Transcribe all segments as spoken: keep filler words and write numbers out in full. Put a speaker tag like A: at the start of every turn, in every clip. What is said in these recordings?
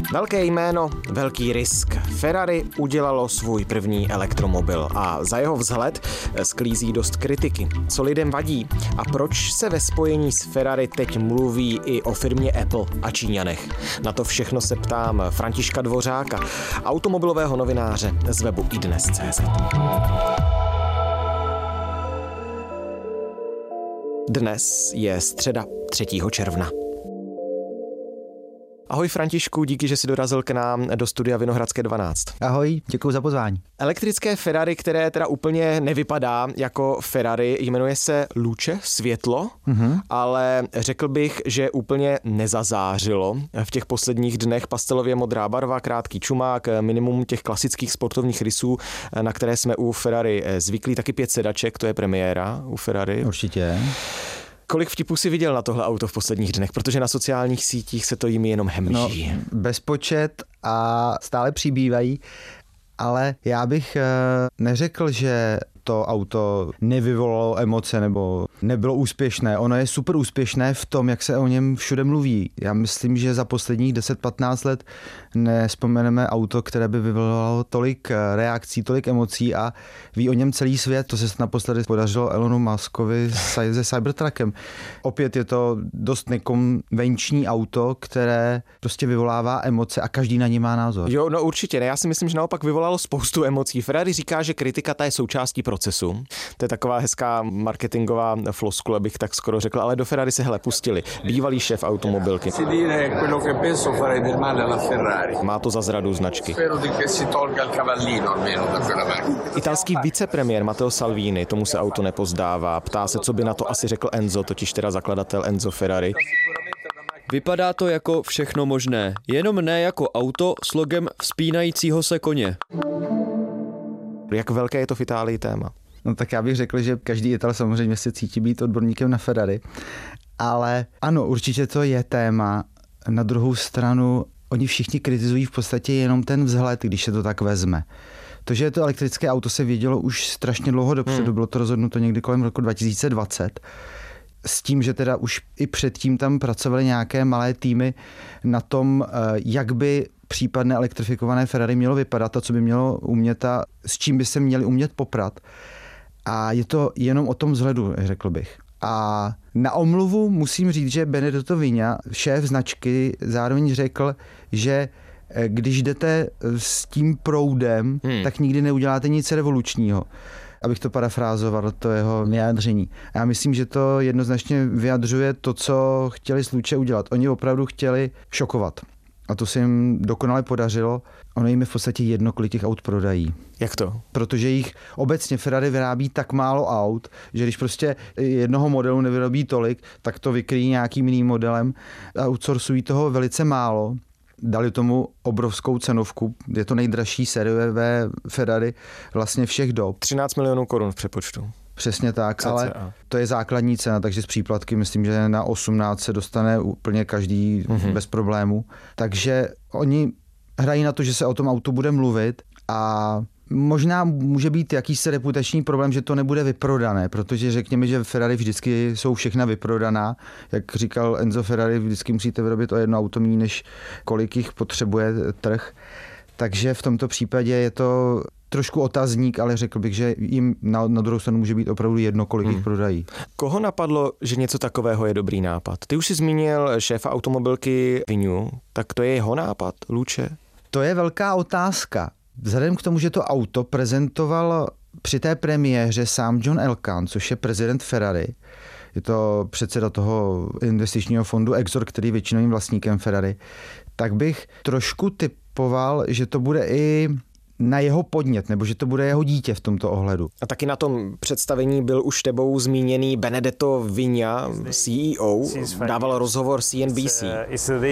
A: Velké jméno, velký risk. Ferrari udělalo svůj první elektromobil a za jeho vzhled sklízí dost kritiky. Co lidem vadí a proč se ve spojení s Ferrari teď mluví i o firmě Apple a Číňanech? Na to všechno se ptám Františka Dvořáka, automobilového novináře z webu i dnes tečka cé zet. Dnes je středa třetího června. Ahoj Františku, díky, že jsi dorazil k nám do studia Vinohradské dvanáct.
B: Ahoj, děkuji za pozvání.
A: Elektrické Ferrari, které teda úplně nevypadá jako Ferrari, jmenuje se Luce, světlo, mm-hmm. ale řekl bych, že úplně nezazářilo. V těch posledních dnech pastelově modrá barva, krátký čumák, minimum těch klasických sportovních rysů, na které jsme u Ferrari zvyklí, taky pět sedaček, to je premiéra u Ferrari.
B: Určitě.
A: Kolik vtipů jsi viděl na tohle auto v posledních dnech? Protože na sociálních sítích se to jimi jenom hemží.
B: No, bezpočet a stále přibývají, ale já bych neřekl, že to auto nevyvolalo emoce nebo nebylo úspěšné. Ono je super úspěšné v tom, jak se o něm všude mluví. Já myslím, že za posledních deset patnáct let nevzpomeneme auto, které by vyvolalo tolik reakcí, tolik emocí a ví o něm celý svět. To se naposledy podařilo Elonu Muskovi se Cybertruckem. Opět je to dost nekonvenční auto, které prostě vyvolává emoce a každý na ně má názor.
A: Jo, no určitě ne. Já si myslím, že naopak vyvolalo spoustu emocí. Ferrari říká, že kritika ta je součástí procesu. To je taková hezká marketingová floskule, bych tak skoro řekl, ale do Ferrari se hele pustili. Bývalý šéf automobilky. Má to za zradu značky. Italský vicepremiér Matteo Salvini, tomu se auto nepozdává. Ptá se, co by na to asi řekl Enzo, totiž teda zakladatel Enzo Ferrari.
C: Vypadá to jako všechno možné, jenom ne jako auto s logem vzpínajícího se koně.
A: Jak velké je to v Itálii téma?
B: No tak já bych řekl, že každý Ital samozřejmě se cítí být odborníkem na Ferrari, ale ano, určitě to je téma. Na druhou stranu, oni všichni kritizují v podstatě jenom ten vzhled, když se to tak vezme. To, že je to elektrické auto, se vědělo už strašně dlouho dopředu, hmm. bylo to rozhodnuto někdy kolem roku dva tisíce dvacet. S tím, že teda už i předtím tam pracovaly nějaké malé týmy na tom, jak by případné elektrifikované Ferrari mělo vypadat a co by mělo umět a s čím by se měli umět poprat. A je to jenom o tom vzhledu, řekl bych. A na omluvu musím říct, že Benedetto Vigna, šéf značky, zároveň řekl, že když jdete s tím proudem, hmm. tak nikdy neuděláte nic revolučního. Abych to parafrázoval, to jeho vyjádření. A já myslím, že to jednoznačně vyjadřuje to, co chtěli s Luce udělat. Oni opravdu chtěli šokovat. A to se jim dokonale podařilo. Ono jim je v podstatě jedno, kolik těch aut prodají.
A: Jak to?
B: Protože jich obecně Ferrari vyrábí tak málo aut, že když prostě jednoho modelu nevyrobí tolik, tak to vykryjí nějakým jiným modelem. Outsourcují toho velice málo. Dali tomu obrovskou cenovku. Je to nejdražší sériové Ferrari vlastně všech dob.
A: třináct milionů korun v přepočtu.
B: Přesně tak, ale to je základní cena, takže z příplatky myslím, že na osmnáct se dostane úplně každý mm-hmm. bez problému. Takže oni hrají na to, že se o tom autu bude mluvit a možná může být jakýsi reputační problém, že to nebude vyprodané, protože řekněme, že Ferrari vždycky jsou všechna vyprodaná. Jak říkal Enzo Ferrari, vždycky musíte vyrobit o jedno auto méně, než kolik jich potřebuje trh. Takže v tomto případě je to trošku otazník, ale řekl bych, že jim na, na druhou stranu může být opravdu jedno, kolik hmm. jich prodají.
A: Koho napadlo, že něco takového je dobrý nápad? Ty už jsi zmínil šéfa automobilky Vignu, tak to je jeho nápad, Luce?
B: To je velká otázka. Vzhledem k tomu, že to auto prezentoval při té premiéře sám John Elkann, což je prezident Ferrari, je to předseda toho investičního fondu Exor, který je většinovým vlastníkem Ferrari, tak bych trošku typoval, že to bude i na jeho podnět, nebo že to bude jeho dítě v tomto ohledu.
A: A taky na tom představení byl už tebou zmíněný Benedetto Vigna, C E O, dával rozhovor C N B C.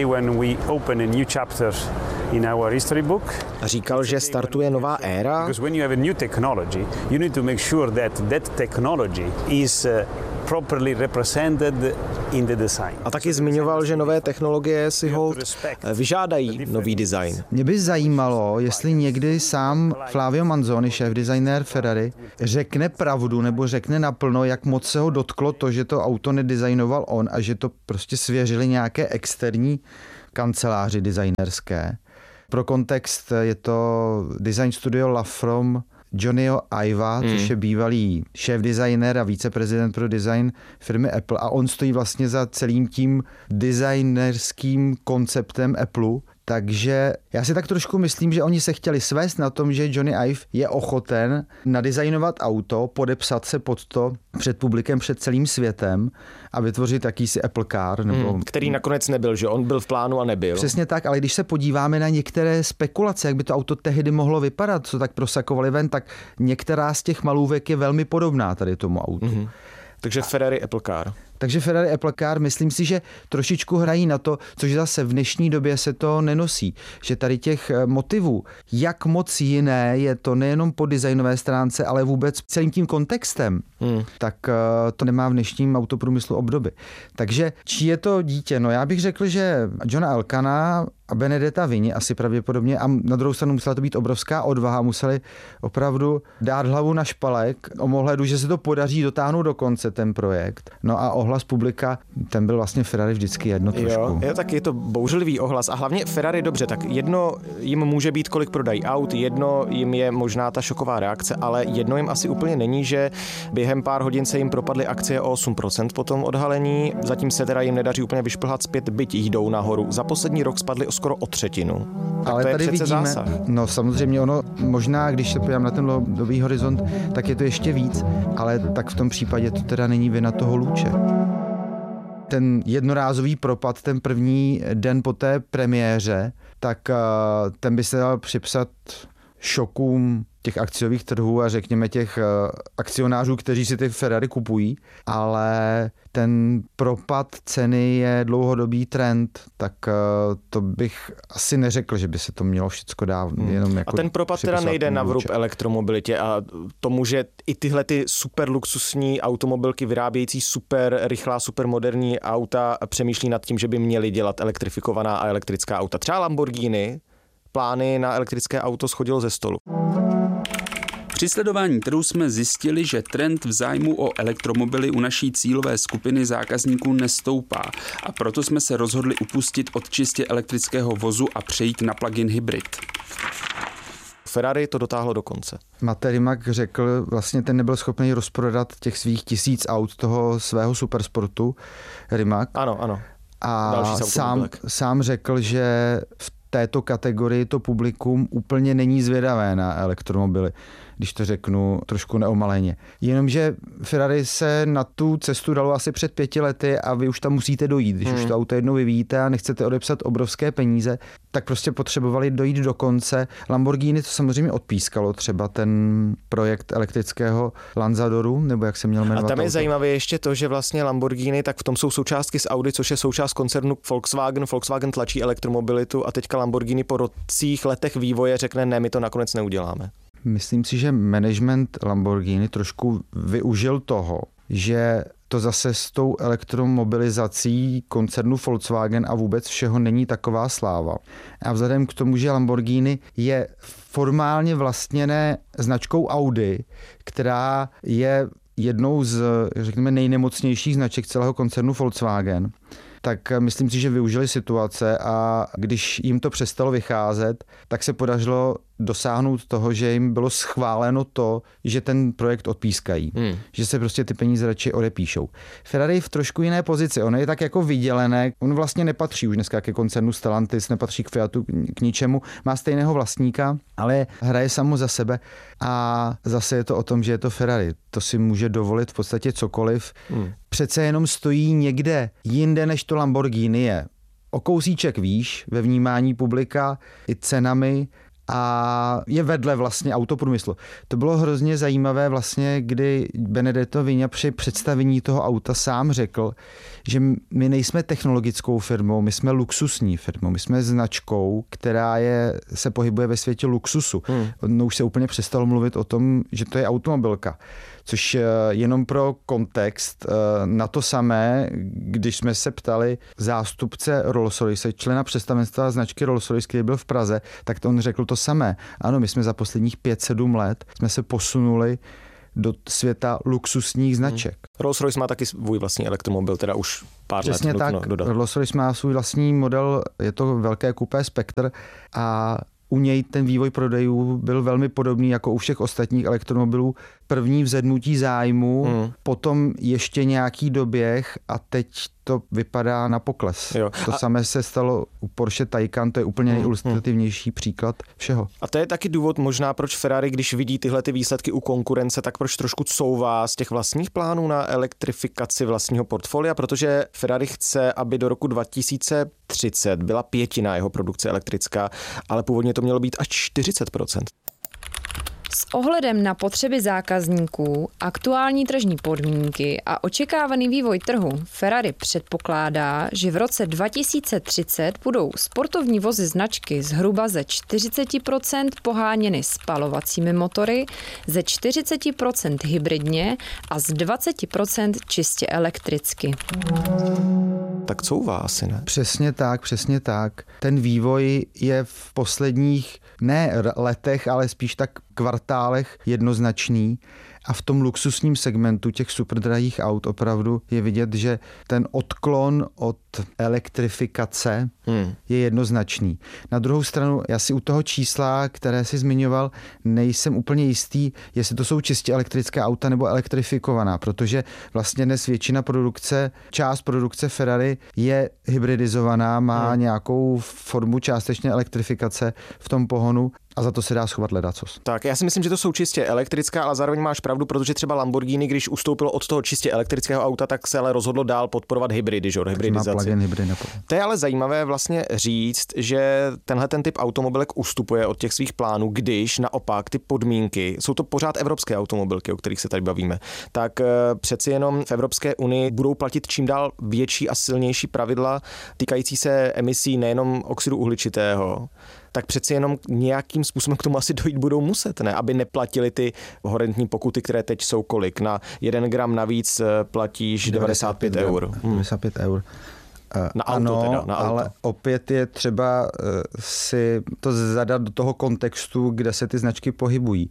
A: A říkal, že startuje nová éra.
C: properly represented in the design.
A: A taky zmiňoval, že nové technologie si hold vyžádají nový design.
B: Mě by zajímalo, jestli někdy sám Flavio Manzoni, šéf designér Ferrari, řekne pravdu nebo řekne naplno, jak moc se ho dotklo to, že to auto nedizajnoval on a že to prostě svěřili nějaké externí kanceláři designerské. Pro kontext je to design studio Lafrom Johnnyho Iva, hmm. což je bývalý šéf designer a viceprezident pro design firmy Apple a on stojí vlastně za celým tím designerským konceptem Apple. Takže já si tak trošku myslím, že oni se chtěli svést na tom, že Johnny Ive je ochoten nadizajnovat auto, podepsat se pod to před publikem, před celým světem a vytvořit jakýsi Apple Car. Nebo...
A: Hmm, který nakonec nebyl, že on byl v plánu a nebyl.
B: Přesně tak, ale když se podíváme na některé spekulace, jak by to auto tehdy mohlo vypadat, co tak prosakovali ven, tak některá z těch malůvek je velmi podobná tady tomu autu. Hmm.
A: Takže Ferrari Apple Car.
B: Takže Ferrari Apple Car, myslím si, že trošičku hrají na to, což zase v dnešní době se to nenosí. Že tady těch motivů, jak moc jiné je to nejenom po designové stránce, ale vůbec celým tím kontextem, hmm. tak to nemá v dnešním autoprůmyslu obdoby. Takže čí je to dítě? No já bych řekl, že Johna Elkanna a Benedetta Vini asi pravděpodobně, a na druhou stranu musela to být obrovská odvaha, museli opravdu dát hlavu na špalek o ohledu, že se to podaří dotáhnout do konce ten projekt. No a ohlas publika, ten byl vlastně Ferrari vždycky jedno trošku.
A: Jo, jo, tak je to bouřlivý ohlas a hlavně Ferrari dobře, tak jedno jim může být, kolik prodají aut, jedno jim je možná ta šoková reakce, ale jedno jim asi úplně není, že během pár hodin se jim propadly akcie o osm procent po tom odhalení, zatím se teda jim nedaří úplně vyšplhat zpět, byť jdou nahoru. Za poslední rok spadly o skoro o třetinu. Tak
B: ale
A: to je
B: tady
A: přece
B: vidíme,
A: zásah.
B: No samozřejmě ono, možná když se podívám na ten dlouhodobý horizont, tak je to ještě víc, ale tak v tom případě to teda není vina toho Luče. Ten jednorázový propad, ten první den po té premiéře, tak ten by se dal připsat šokům těch akciových trhů a řekněme těch akcionářů, kteří si ty Ferrari kupují, ale ten propad ceny je dlouhodobý trend, tak to bych asi neřekl, že by se to mělo všecko dát jenom jako
A: a ten propad teda nejde na vrub elektromobilitě a tomu, že i tyhle ty super luxusní automobilky vyrábějící super rychlá, super moderní auta přemýšlí nad tím, že by měly dělat elektrifikovaná a elektrická auta. Třeba Lamborghini plány na elektrické auto shodilo ze stolu.
D: Při sledování trhu jsme zjistili, že trend v zájmu o elektromobily u naší cílové skupiny zákazníků nestoupá a proto jsme se rozhodli upustit od čistě elektrického vozu a přejít na plug-in hybrid.
A: Ferrari to dotáhlo do konce.
B: Matej Rimac řekl, vlastně ten nebyl schopný rozprodat těch svých tisíc aut toho svého supersportu Rimac.
A: Ano, ano.
B: A sám, sám řekl, že v této kategorii to publikum úplně není zvědavé na elektromobily, když to řeknu trošku neomaleně. Jenomže Ferrari se na tu cestu dalo asi před pěti lety a vy už tam musíte dojít. Když hmm. už to auto jednou vyvíjíte a nechcete odepsat obrovské peníze, tak prostě potřebovali dojít do konce. Lamborghini to samozřejmě odpískalo, třeba ten projekt elektrického Lanzadoru, nebo jak se měl jmenovat.
A: A tam je
B: auto.
A: zajímavé ještě to, že vlastně Lamborghini, tak v tom jsou součástky z Audi, což je součást koncernu Volkswagen. Volkswagen tlačí elektromobilitu a teďka Lamborghini po rocích letech vývoje řekne, ne, my to nakonec neuděláme.
B: Myslím si, že management Lamborghini trošku využil toho, že to zase s tou elektromobilizací koncernu Volkswagen a vůbec všeho není taková sláva. A vzhledem k tomu, že Lamborghini je formálně vlastněné značkou Audi, která je jednou z, řekněme, nejnemocnějších značek celého koncernu Volkswagen, tak myslím si, že využili situace a když jim to přestalo vycházet, tak se podařilo dosáhnout toho, že jim bylo schváleno to, že ten projekt odpískají. Hmm. Že se prostě ty peníze radši odepíšou. Ferrari v trošku jiné pozici. Ono je tak jako vydělené. On vlastně nepatří už dneska ke koncernu Stellantis, nepatří k Fiatu, k ničemu. Má stejného vlastníka, ale hraje samo za sebe. A zase je to o tom, že je to Ferrari. To si může dovolit v podstatě cokoliv. Hmm. Přece jenom stojí někde jinde, než to Lamborghini je. O kousíček výš ve vnímání publika i cenami a je vedle vlastně autoprůmyslu. To bylo hrozně zajímavé vlastně, kdy Benedetto Vini při představení toho auta sám řekl, že my nejsme technologickou firmou, my jsme luxusní firmou, my jsme značkou, která je, se pohybuje ve světě luxusu. Hmm. No už se úplně přestalo mluvit o tom, že to je automobilka. Což jenom pro kontext, na to samé, když jsme se ptali zástupce Rolls-Royce, člena představenstva značky Rolls-Royce, který byl v Praze, tak to on řekl to samé. Ano, my jsme za posledních pět sedm let jsme se posunuli do světa luxusních značek.
A: Hmm. Rolls-Royce má taky svůj vlastní elektromobil, teda už pár
B: Přesně
A: let.
B: tak, Rolls-Royce má svůj vlastní model, je to velké coupé Spectre a u něj ten vývoj prodejů byl velmi podobný jako u všech ostatních elektromobilů. První vzedmutí zájmu, hmm. potom ještě nějaký doběh a teď to vypadá na pokles. Jo. To a... samé se stalo u Porsche Taycan, to je úplně hmm. nejilustrativnější příklad všeho.
A: A to je taky důvod možná, proč Ferrari, když vidí tyhle ty výsledky u konkurence, tak proč trošku couvá z těch vlastních plánů na elektrifikaci vlastního portfolia, protože Ferrari chce, aby do roku dva tisíce třicet byla pětina jeho produkce elektrická, ale původně to mělo být až čtyřicet procent.
E: S ohledem na potřeby zákazníků, aktuální tržní podmínky a očekávaný vývoj trhu Ferrari předpokládá, že v roce dva tisíce třicet budou sportovní vozy značky zhruba ze čtyřicet procent poháněny spalovacími motory, ze čtyřicet procent hybridně a z dvacet procent čistě elektricky.
A: Tak couvá asi, ne?
B: Přesně tak, přesně tak. Ten vývoj je v posledních ne letech, ale spíš tak kvartálech jednoznačný a v tom luxusním segmentu těch superdrahých aut opravdu je vidět, že ten odklon od elektrifikace hmm. je jednoznačný. Na druhou stranu, já si u toho čísla, které si zmiňoval, nejsem úplně jistý, jestli to jsou čistě elektrická auta nebo elektrifikovaná, protože vlastně dnes většina produkce, část produkce Ferrari je hybridizovaná, má hmm. nějakou formu částečné elektrifikace v tom pohonu. A za to se dá schovat ledacos.
A: Tak, já si myslím, že to jsou čistě elektrická, ale zároveň máš pravdu, protože třeba Lamborghini, když ustoupilo od toho čistě elektrického auta, tak se ale rozhodlo dál podporovat hybridy, že? Hybridizaci.
B: Hybrid
A: to je ale zajímavé vlastně říct, že tenhle ten typ automobilek ustupuje od těch svých plánů, když naopak ty podmínky, jsou to pořád evropské automobilky, o kterých se tady bavíme, tak přeci jenom v Evropské unii budou platit čím dál větší a silnější pravidla týkající se emisí nejenom oxidu uhličitého, tak přeci jenom nějakým způsobem k tomu asi dojít budou muset, ne? Aby neplatili ty horentní pokuty, které teď jsou kolik. Na jeden gram navíc platíš devadesát pět eur.
B: devadesát pět eur.
A: Na auto
B: ano,
A: teda, na auto.
B: Ale opět je třeba si to zadat do toho kontextu, kde se ty značky pohybují.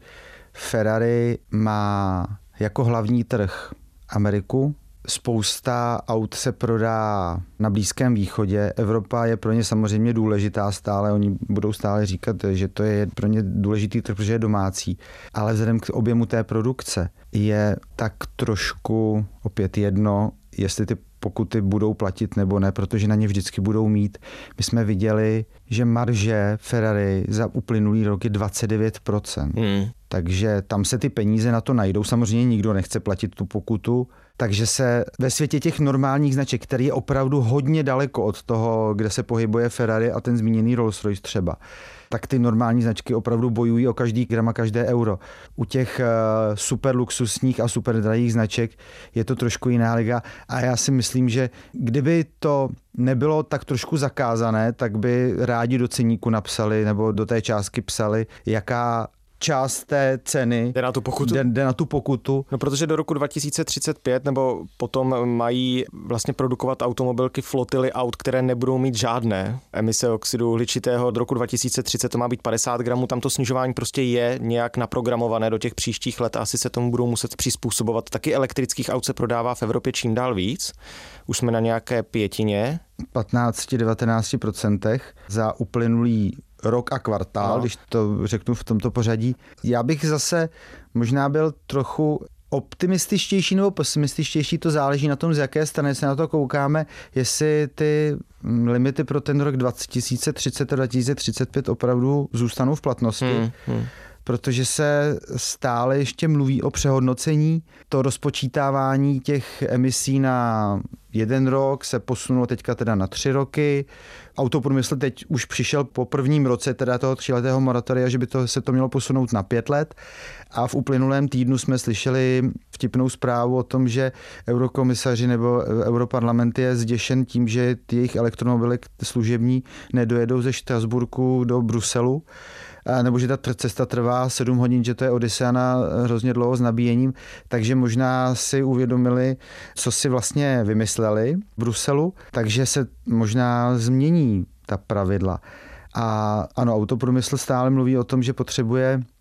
B: Ferrari má jako hlavní trh Ameriku, spousta aut se prodá na Blízkém východě. Evropa je pro ně samozřejmě důležitá stále. Oni budou stále říkat, že to je pro ně důležitý trh, protože je domácí. Ale vzhledem k objemu té produkce je tak trošku opět jedno, jestli ty pokuty budou platit nebo ne, protože na ně vždycky budou mít. My jsme viděli, že marže Ferrari za uplynulý rok je dvacet devět procent. Hmm. Takže tam se ty peníze na to najdou. Samozřejmě nikdo nechce platit tu pokutu. Takže se ve světě těch normálních značek, který je opravdu hodně daleko od toho, kde se pohybuje Ferrari a ten zmíněný Rolls-Royce třeba, tak ty normální značky opravdu bojují o každý gram a každé euro. U těch uh, super luxusních a super drahých značek je to trošku jiná liga a já si myslím, že kdyby to nebylo tak trošku zakázané, tak by rádi do ceníku napsali nebo do té částky psali, jaká část té ceny
A: jde na tu pokutu.
B: Jde, jde na tu pokutu.
A: No protože do roku dva tisíce třicet pět nebo potom mají vlastně produkovat automobilky flotily aut, které nebudou mít žádné emise oxidu uhličitého. Do roku dva tisíce třicet to má být padesát gramů. Tam to snižování prostě je nějak naprogramované do těch příštích let a asi se tomu budou muset přizpůsobovat. Taky elektrických aut se prodává v Evropě čím dál víc. Už jsme na nějaké pětině.
B: patnáct až devatenáct procent za uplynulý rok a kvartál, no. Když to řeknu v tomto pořadí. Já bych zase možná byl trochu optimističtější nebo pesimističtější, to záleží na tom, z jaké strany se na to koukáme, jestli ty limity pro ten rok dva tisíce třicet a dva tisíce třicet pět opravdu zůstanou v platnosti. Hmm, hmm. Protože se stále ještě mluví o přehodnocení. To rozpočítávání těch emisí na jeden rok se posunulo teďka teda na tři roky. Autoprůmysl teď už přišel po prvním roce teda toho tříletého moratoria, že by to, se to mělo posunout na pět let. A v uplynulém týdnu jsme slyšeli vtipnou zprávu o tom, že eurokomisaři nebo europarlament je zděšen tím, že ty jejich elektromobily služební nedojedou ze Štrasburku do Bruselu, nebo že ta cesta trvá sedm hodin, že to je odyseana hrozně dlouho s nabíjením, takže možná si uvědomili, co si vlastně vymysleli v Bruselu, takže se možná změní ta pravidla. A ano, autoprůmysl stále mluví o tom, že potřebuje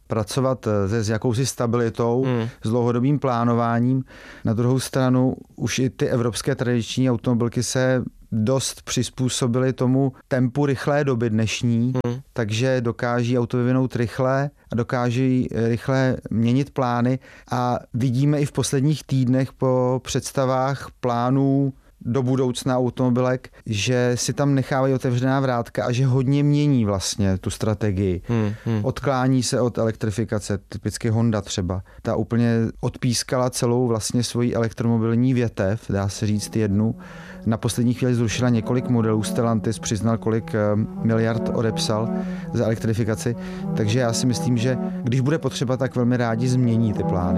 B: pracovat se, s jakousi stabilitou,
A: hmm.
B: s dlouhodobým plánováním. Na druhou stranu už i ty evropské tradiční automobilky se dost přizpůsobily tomu tempu rychlé doby dnešní, hmm. takže dokáží auto vyvinout rychle a dokáží rychle měnit plány a vidíme i v posledních týdnech po představách plánů do budoucna automobilek, že si tam nechávají otevřená vrátka a že hodně mění vlastně tu strategii.
A: Hmm, hmm.
B: Odklání se od elektrifikace, typicky Honda třeba. Ta úplně odpískala celou vlastně svoji elektromobilní větev, dá se říct jednu. Na poslední chvíli zrušila několik modelů, Stellantis přiznal, kolik miliard odepsal za elektrifikaci, takže já si myslím, že když bude potřeba, tak velmi rádi změní ty plány.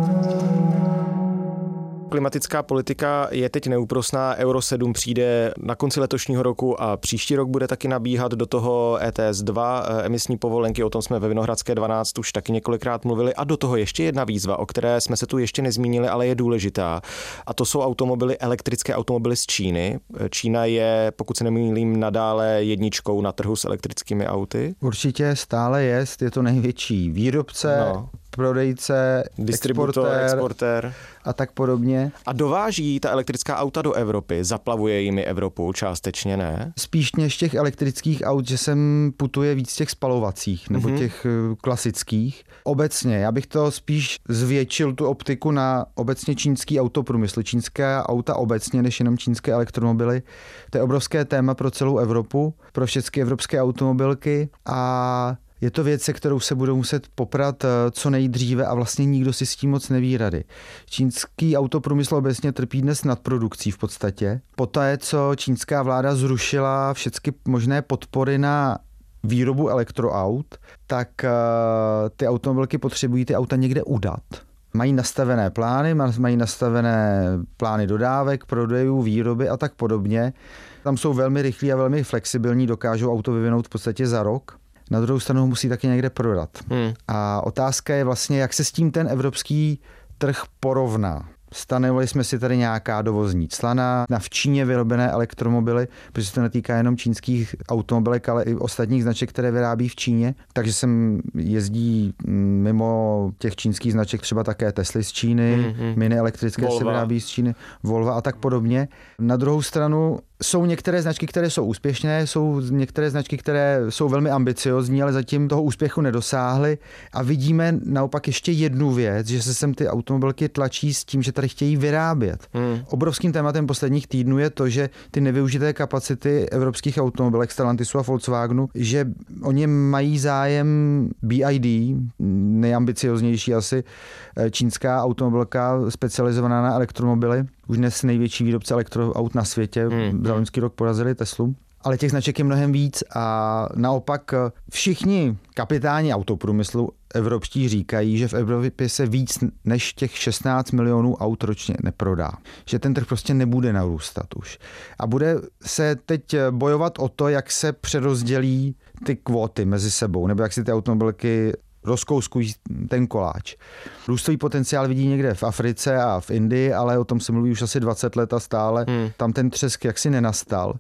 A: Klimatická politika je teď neúprosná, Euro sedm přijde na konci letošního roku a příští rok bude taky nabíhat do toho E T S dva, emisní povolenky, o tom jsme ve Vinohradské dvanáct už taky několikrát mluvili a do toho ještě jedna výzva, o které jsme se tu ještě nezmínili, ale je důležitá a to jsou automobily, elektrické automobily z Číny. Čína je, pokud se nemýlím, nadále jedničkou na trhu s elektrickými auty.
B: Určitě stále je, je to největší výrobce, no. prodejce,
A: distributor, exportér, exportér
B: a tak podobně.
A: A dováží ta elektrická auta do Evropy, zaplavuje jimi Evropu, částečně ne?
B: Spíš než těch elektrických aut, že sem putuje víc těch spalovacích, nebo mm-hmm. těch klasických. Obecně, já bych to spíš zvětšil tu optiku na obecně čínský autoprůmysl, čínské auta obecně, než jenom čínské elektromobily. To je obrovské téma pro celou Evropu, pro všechny evropské automobilky a je to věc, se kterou se budou muset poprat co nejdříve a vlastně nikdo si s tím moc neví rady. Čínský autoprůmysl obecně trpí dnes nadprodukcí v podstatě. Poté, co čínská vláda zrušila všechny možné podpory na výrobu elektroaut, tak ty automobilky potřebují ty auta někde udat. Mají nastavené plány, mají nastavené plány dodávek, prodejů, výroby a tak podobně. Tam jsou velmi rychlí a velmi flexibilní, dokážou auto vyvinout v podstatě za rok. Na druhou stranu ho musí taky někde prodat. Hmm. A otázka je vlastně, jak se s tím ten evropský trh porovná. Stanovili jsme si tady nějaká dovozní clana na v Číně vyrobené elektromobily, protože se to netýká jenom čínských automobilek, ale i ostatních značek, které vyrábí v Číně. Takže sem jezdí mimo těch čínských značek třeba také Tesly z Číny, mm-hmm. mini elektrické Volva. Se vyrábí z Číny, Volva a tak podobně. Na druhou stranu jsou některé značky, které jsou úspěšné, jsou některé značky, které jsou velmi ambiciozní, ale zatím toho úspěchu nedosáhly. A vidíme naopak ještě jednu věc, že se sem ty automobilky tlačí s tím, že tady chtějí vyrábět. Hmm. Obrovským tématem posledních týdnů je to, že ty nevyužité kapacity evropských automobilek Stellantisu a Volkswagenu, že oni mají zájem B Y D, nejambicioznější asi čínská automobilka specializovaná na elektromobily, už dnes největší výrobce elektroaut na světě, hmm. za loňský rok porazili Teslu. Ale těch značek je mnohem víc a naopak všichni kapitáni autoprůmyslu evropští říkají, že v Evropě se víc než těch šestnáct milionů aut ročně neprodá. Že ten trh prostě nebude narůstat už. A bude se teď bojovat o to, jak se přerozdělí ty kvóty mezi sebou, nebo jak si ty automobilky rozkouskují ten koláč. Růstový potenciál vidí někde v Africe a v Indii, ale o tom se mluví už asi dvacet let a stále hmm. tam ten třesk jaksi nenastal.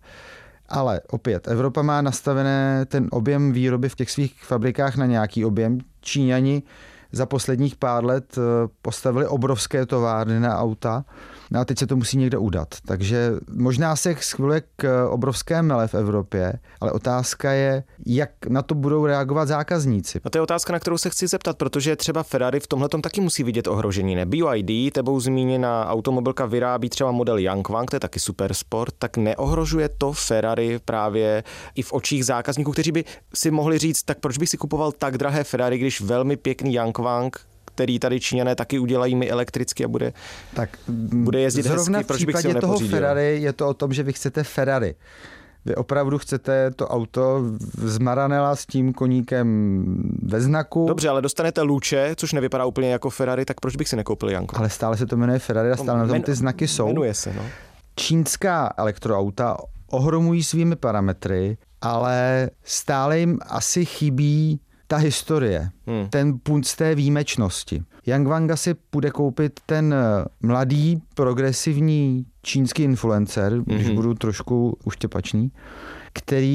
B: Ale opět, Evropa má nastavené ten objem výroby v těch svých fabrikách na nějaký objem. Číňani za posledních pár let postavili obrovské továrny na auta, no a teď se to musí někde udat. Takže možná se schváluje k obrovské mele v Evropě, ale otázka je, jak na to budou reagovat zákazníci.
A: A to je otázka, na kterou se chci zeptat, protože třeba Ferrari v tomhletom taky musí vidět ohrožení. Ne? B Y D, tebou zmíněná automobilka, vyrábí třeba model Yangwang, to je taky super sport, tak neohrožuje to Ferrari právě i v očích zákazníků, kteří by si mohli říct, tak proč bych si kupoval tak drahé Ferrari, když velmi pěkný Yangwang, který tady Číňané taky udělají mi elektricky a bude,
B: tak,
A: bude jezdit hezky, proč bych si ho nepořídil?
B: Zrovna v případě toho Ferrari je to o tom, že vy chcete Ferrari. Vy opravdu chcete to auto z Maranella s tím koníkem ve znaku.
A: Dobře, ale dostanete Luce, což nevypadá úplně jako Ferrari, tak proč bych si nekoupil Janko?
B: Ale stále se to jmenuje Ferrari a stále no, na tom ty znaky jsou.
A: Jmenuje se, no.
B: Čínská elektroauta ohromují svými parametry, ale stále jim asi chybí ta historie, hmm. ten punt z té výjimečnosti. Yangwanga si půjde koupit ten mladý, progresivní čínský influencer, hmm. když budu trošku uštěpačný, který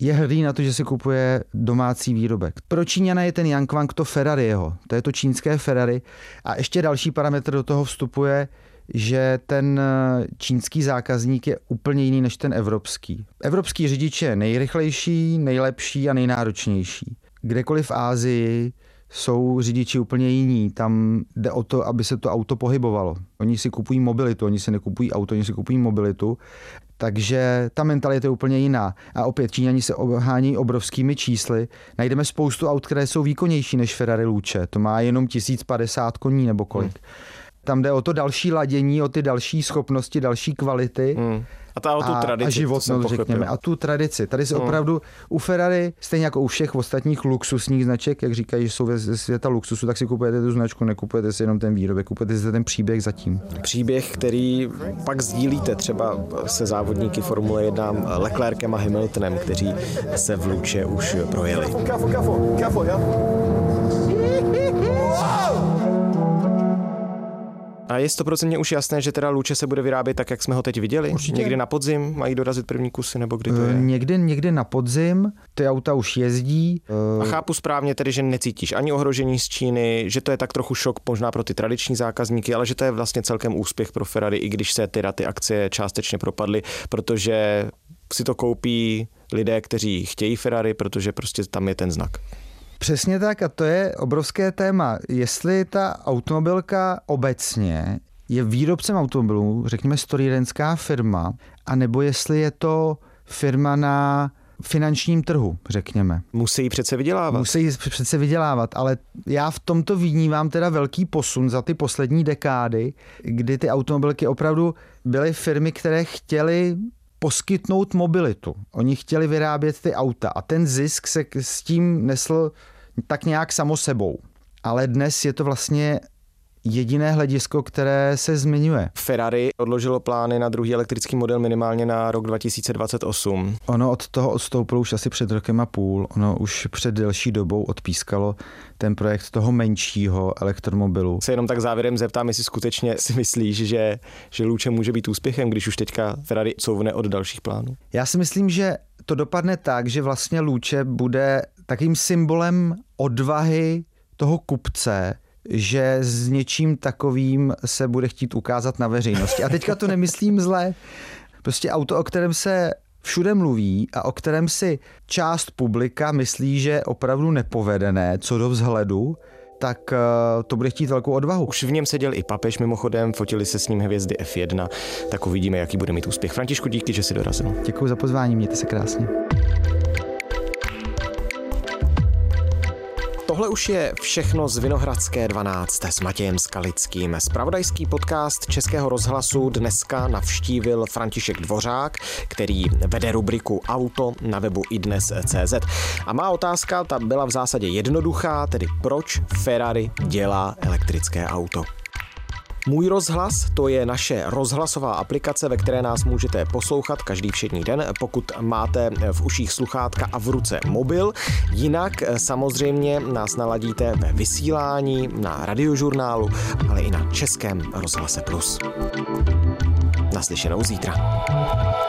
B: je hrdý na to, že si kupuje domácí výrobek. Pro Číňana je ten Yangwang to Ferrari jeho, to je to čínské Ferrari. A ještě další parametr do toho vstupuje, že ten čínský zákazník je úplně jiný než ten evropský. Evropský řidič je nejrychlejší, nejlepší a nejnáročnější. Kdekoliv v Asii jsou řidiči úplně jiní. Tam jde o to, aby se to auto pohybovalo. Oni si kupují mobilitu, oni si nekupují auto, oni si kupují mobilitu. Takže ta mentalita je úplně jiná. A opět Číňani se obhání obrovskými čísly. Najdeme spoustu aut, které jsou výkonnější než Ferrari Luce. To má jenom tisíc padesát koní nebo kolik. Hmm. Tam jde o to další ladění, o ty další schopnosti, další kvality. Hmm.
A: A ta o tu tradici.
B: A životnost, řekněme. A tu tradici. Tady se hmm. opravdu u Ferrari, stejně jako u všech ostatních luxusních značek, jak říkají, že jsou ze světa luxusu, tak si kupujete tu značku, nekupujete si jenom ten výrobek, kupujete si ten příběh zatím.
A: Příběh, který pak sdílíte třeba se závodníky Formule jedna Leclerkem a Hamiltonem, kteří se v Luce už projeli. A je stoprocentně už jasné, že teda Luce se bude vyrábět tak, jak jsme ho teď viděli? Určitě. Někdy na podzim mají dorazit první kusy, nebo kdy to je?
B: Někdy, někdy na podzim, ty auta už jezdí.
A: A chápu správně tedy, že necítíš ani ohrožení z Číny, že to je tak trochu šok možná pro ty tradiční zákazníky, ale že to je vlastně celkem úspěch pro Ferrari, i když se teda ty akcie částečně propadly, protože si to koupí lidé, kteří chtějí Ferrari, protože prostě tam je ten znak.
B: Přesně tak a to je obrovské téma. Jestli ta automobilka obecně je výrobcem automobilů, řekněme strojírenská firma, anebo jestli je to firma na finančním trhu, řekněme.
A: Musí přece vydělávat.
B: Musí přece vydělávat, ale já v tomto vnímám teda velký posun za ty poslední dekády, kdy ty automobilky opravdu byly firmy, které chtěly poskytnout mobilitu. Oni chtěli vyrábět ty auta a ten zisk se s tím nesl tak nějak samo sebou. Ale dnes je to vlastně jediné hledisko, které se zmiňuje.
A: Ferrari odložilo plány na druhý elektrický model minimálně na rok dva tisíce dvacet osm.
B: Ono od toho odstoupilo už asi před rokem a půl. Ono už před delší dobou odpískalo ten projekt toho menšího elektromobilu.
A: Se jenom tak závěrem zeptám, jestli skutečně si myslíš, že, že Luce může být úspěchem, když už teďka Ferrari couvne od dalších plánů?
B: Já si myslím, že to dopadne tak, že vlastně Luce bude takým symbolem odvahy toho kupce, že s něčím takovým se bude chtít ukázat na veřejnosti. A teďka to nemyslím zle. Prostě auto, o kterém se všude mluví a o kterém si část publika myslí, že je opravdu nepovedené co do vzhledu, tak to bude chtít velkou odvahu.
A: Už v něm seděl i papež, mimochodem, fotili se s ním hvězdy F jedna, tak uvidíme, jaký bude mít úspěch. Františku, díky, že jsi dorazil.
B: Děkuji za pozvání, mějte se krásně.
A: Tohle už je všechno z Vinohradské dvanáct s Matějem Skalickým. Zpravodajský podcast Českého rozhlasu dneska navštívil František Dvořák, který vede rubriku Auto na webu idnes tečka cé zet. A má otázka, ta byla v zásadě jednoduchá, tedy proč Ferrari dělá elektrické auto. Můj rozhlas, to je naše rozhlasová aplikace, ve které nás můžete poslouchat každý všední den, pokud máte v uších sluchátka a v ruce mobil. Jinak samozřejmě nás naladíte ve vysílání, na radiožurnálu, ale i na Českém rozhlase Plus. Naslyšenou zítra.